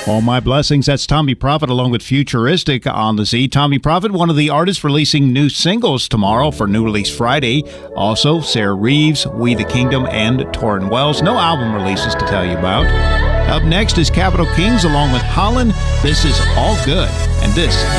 All My Blessings, that's Tommy Prophet along with Futuristic on the Z. Tommy Prophet, one of the artists releasing new singles tomorrow for New Release Friday. Also, Sarah Reeves, We the Kingdom, and Torrin Wells. No album releases to tell you about. Up next is Capital Kings along with Holland. This is All Good, and this